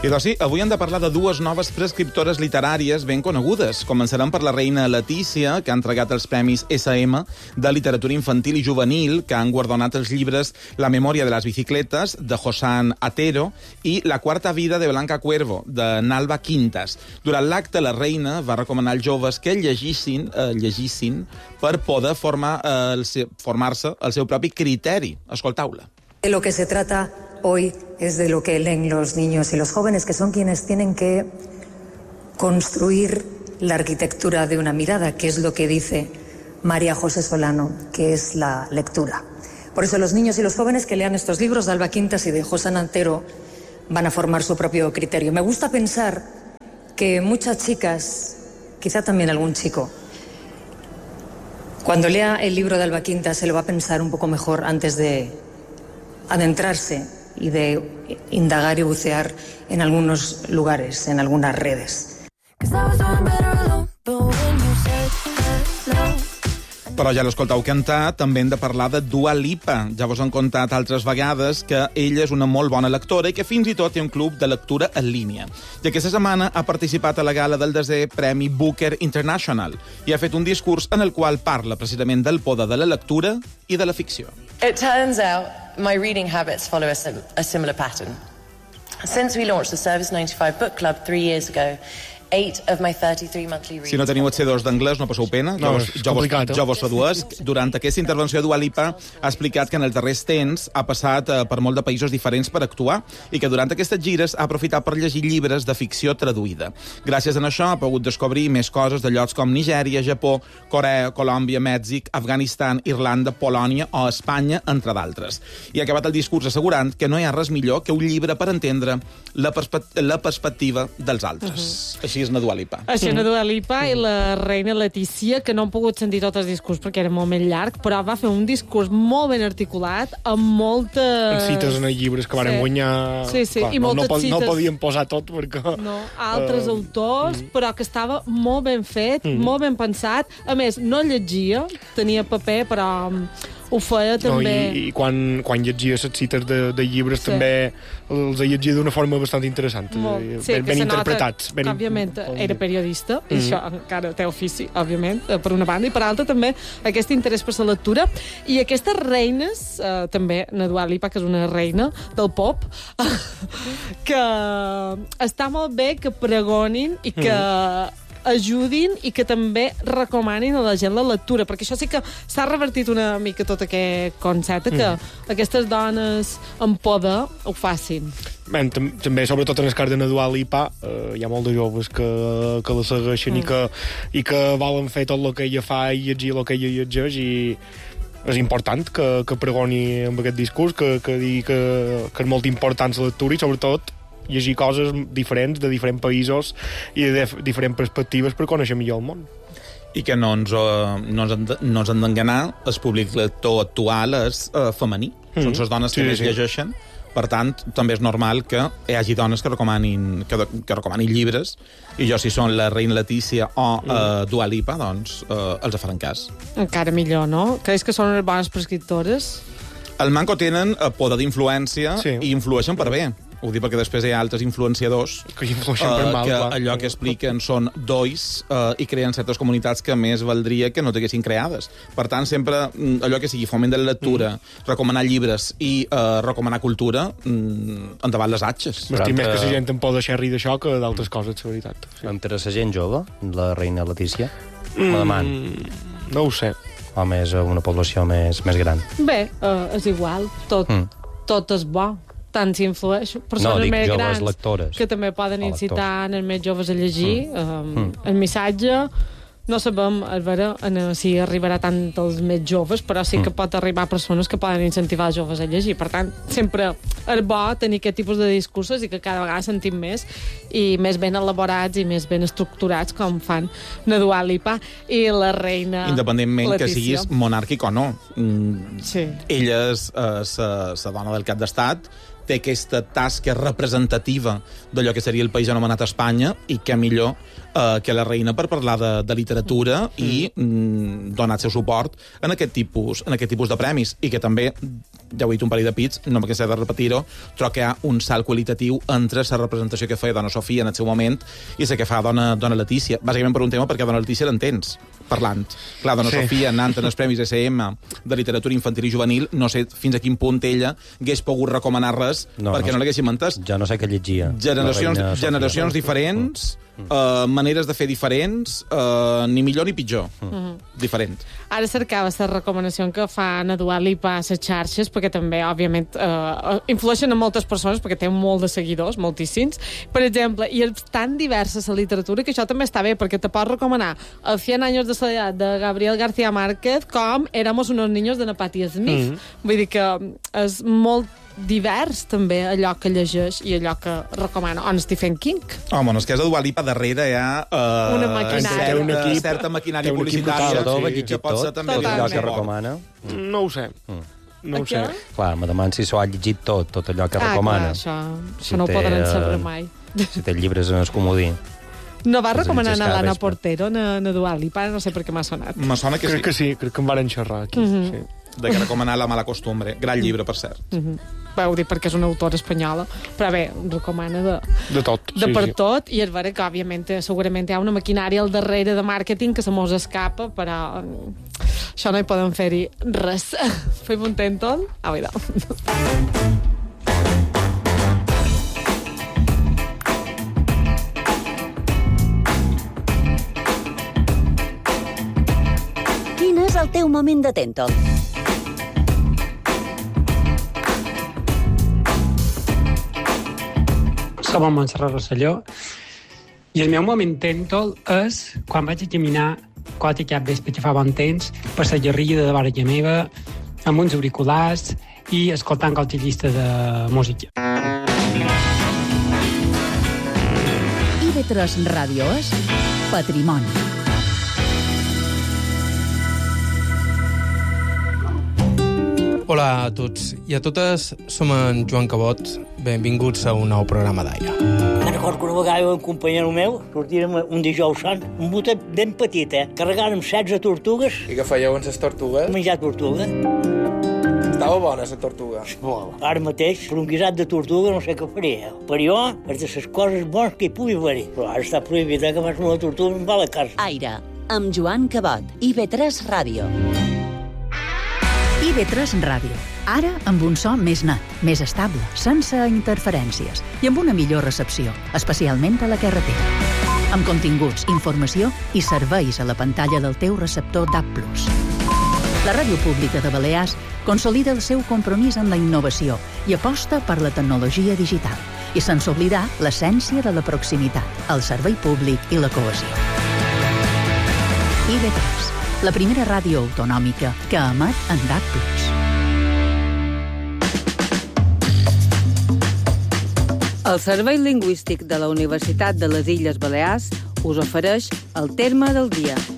I doncs sí, avui hem de parlar de dues noves prescriptores literàries ben conegudes. Començarem per la reina Letícia, que ha entregat els premis SM de literatura infantil i juvenil, que han guardonat els llibres La memòria de les bicicletes, de Josan Atero, i La quarta vida de Blanca Cuervo, de Nalva Quintas. Durant l'acte, la reina va recomanar als joves que llegissin per poder formar-se el seu propi criteri. Escoltau-la. De lo que se trata hoy es de lo que leen los niños y los jóvenes, que son quienes tienen que construir la arquitectura de una mirada, que es lo que dice María José Solano, que es la lectura. Por eso los niños y los jóvenes que lean estos libros de Alba Quintas y de Josan Antero van a formar su propio criterio. Me gusta pensar que muchas chicas, quizá también algún chico, cuando lea el libro de Alba Quintas se lo va a pensar un poco mejor antes de adentrarse y de indagar y bucear en algunos lugares, en algunas redes. Però ja l'escoltau cantar, també hem de parlar de Dua Lipa. Ja vos hem contat altres vegades que ella és una molt bona lectora i que fins i tot té un club de lectura en línia. I aquesta setmana ha participat a la gala del 10è Premi Booker International i ha fet un discurs en el qual parla precisament del poder de la lectura i de la ficció. It turns out my reading habits follow a similar pattern. Since we launched the Service 95 Book Club 3 years ago, 8 of my 33 monthly readings... Si no teniu C2 d'anglès, no passeu pena. No, és complicat. Jo vos traduesc. Durant aquesta intervenció, Dua Lipa ha explicat que en els darrers temps ha passat per molt de països diferents per actuar i que durant aquestes gires ha aprofitat per llegir llibres de ficció traduïda. Gràcies a això ha pogut descobrir més coses de llocs com Nigèria, Japó, Corea, Colòmbia, Mèxic, Afganistan, Irlanda, Polònia o Espanya, entre d'altres. I ha acabat el discurs assegurant que no hi ha res millor que un llibre per entendre la perspectiva dels altres. Així és na Dua Lipa. Així és na Dua Lipa i la reina Letícia, que no hem pogut sentir tot el discurs perquè era molt més llarg, però va fer un discurs molt ben articulat, amb molta... cites en els llibres que van guanyar... Sí, clar, i moltes cites... No podien posar tot perquè... No, altres autors, però que estava molt ben fet, molt ben pensat. A més, no llegia, tenia paper, però ho feia també... I quan llegia les cites de llibres també els llegia d'una forma bastant interessant. Ben interpretats. Que, òbviament, era periodista, i això encara té ofici, òbviament, per una banda, i per altra també aquest interès per la lectura. I aquestes reines, també, na Dua Lipa, que és una reina del pop, que està molt bé que pregonin i que ajudin i que també recomanin a la gent la lectura, perquè això sí que s'ha revertit una mica tot aquest concepte, que aquestes dones amb poder ho facin. Bé, també, sobretot en el cas de na Dua Lipa, hi ha molt de joves que la segueixen i que volen fer tot el que ella fa i llegir el que ella llegeix, i és important que pregoni amb aquest discurs, que digui que és molt important la lectura i sobretot llegir coses diferents de diferents països i de diferents perspectives per conèixer millor el món. I que no ens han d'enganar, el públic lector actual és femení. Són les dones que més llegeixen. Per tant, també és normal que hi hagi dones que recomanin llibres, i jo, si són la reina Letícia o Dua Lipa, doncs els faran cas. Encara millor, no? Creus que són unes bones prescriptores? El manco tenen poder d'influència i influeixen per bé. Ho dic perquè després hi ha altres influenciadors que allò que expliquen són dois i creen certes comunitats que més valdria que no t'haguessin creades. Per tant, sempre allò que sigui foment de la lectura, recomanar llibres i recomanar cultura, endavant les atxes. M'estim més que la gent en pot deixar rir d'això que d'altres coses, la veritat. Entre la gent jove, la reina Letícia, la deman. No ho sé. O més una població més gran. Bé, és igual, tot és bo. Tant si influeix persones més grans lectores, que també poden incitar els més joves a llegir el missatge. No sabem si arribarà tant als més joves, però sí que pot arribar a persones que poden incentivar els joves a llegir. Per tant, sempre és bo tenir aquest tipus de discursos i que cada vegada sentim més i més ben elaborats i més ben estructurats, com fan na Dua Lipa i la reina independentment Letícia. Que siguis monàrquic o no. Ella és la dona del cap d'estat, té aquesta tasca representativa d'allò que seria el país anomenat Espanya, i què millor que la reina per parlar de literatura i donar el seu suport en aquest tipus de premis, i que també ja ho he dit un parell de pits, no m'agrada de repetir-ho, però que hi ha un salt qualitatiu entre la representació que feia Dona Sofia en el seu moment i la que fa Dona Letícia. Bàsicament per un tema perquè Dona Letícia l'entens parlant. Clar, Dona Sofia anant en els Premis SM de literatura infantil i juvenil, no sé fins a quin punt ella hagués pogut recomanar res perquè no l'haguéssim entès. Ja no sé què llegia. Generacions diferents, maneres de fer diferents, ni millor ni pitjor. Diferent. Ara cercava la recomanació que fa na Dua Lipa a les xarxes, perquè també, òbviament, influeixen en moltes persones, perquè té molt de seguidors, moltíssims. Per exemple, i és tan diversa la literatura que això també està bé, perquè te pots recomanar El 100 años de soledad de Gabriel García Márquez com Éramos unos niños de na Patti Smith. Vull dir que és molt divers, també, allò que llegeix i allò que recomana. On Stephen King. Home, no, és que és de Dua Lipa darrere hi ha una maquinària. certa maquinària publicitària que pot ser també allò que recomana. No ho sé. No ho sé. Clar, me deman si s'ho ha llegit tot allò que recomana. Clar, això no ho poden saber mai. Si té llibres en el comodí. No va recomanant a l'Anna Portero, na Dua Lipa, no sé per què m'ha sonat. Me sona que sí. Crec que sí, crec que em van xerrar aquí. Sí. De que recomanar La mala costumbre. Gran llibre, per cert. Ho dic perquè és una autora espanyola, però bé, recomana de tot. Tot, i és vera que, òbviament, segurament hi ha una maquinària al darrere de màrqueting que se mos escapa, però això no hi podem fer-hi res. Fem un tèntol? Quin és el teu moment de tèntol? Som en Montserrat Rosselló i el meu moment tèntol és quan vaig a caminar quasi cap vespre que fa bon temps per la Garriga de vora meva amb uns auriculars i escoltant qualque llista de música. IB3 Ràdio és Patrimoni. Hola a tots i a totes, som en Joan Cabot. Benvinguts a un nou programa d'Aire. Me'n recordo que una vegada un companyero meu sortírem un dijous sant, un botet ben petit, carregàrem 16 tortugues. I què fèieu amb les tortugues? Menjar tortuga. Estava bona, la tortuga. Molt. Ara mateix, per un guisat de tortuga no sé què faria. Per jo, és de les coses bones que hi pugui haver-hi. Però ara està prohibit que fas una tortuga i em va a la casa. Aire, amb Joan Cabot, IB3 Ràdio. IB3 Ràdio. Ara amb un so més net, més estable, sense interferències i amb una millor recepció, especialment a la carretera. Amb continguts, informació i serveis a la pantalla del teu receptor DAB+. La Ràdio Pública de Balears consolida el seu compromís amb la innovació i aposta per la tecnologia digital i sense oblidar l'essència de la proximitat, el servei públic i la cohesió. IB3, la primera ràdio autonòmica que emet en DAB+. El Servei Lingüístic de la Universitat de les Illes Balears us ofereix el terme del dia.